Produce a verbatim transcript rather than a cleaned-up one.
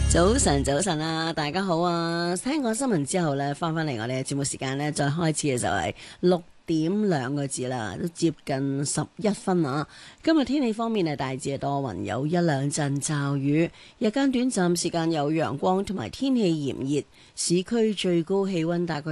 早晨，早晨啊，大家好啊！聽過新聞之後呢，翻返嚟我哋嘅節目時間呢，再開始嘅就係六點兩個字啦，都接近十一分啊！今日天氣方面係大致係多雲，有一兩陣驟雨，日間短暫時間有陽光，同埋天氣炎熱，市區最高氣溫大概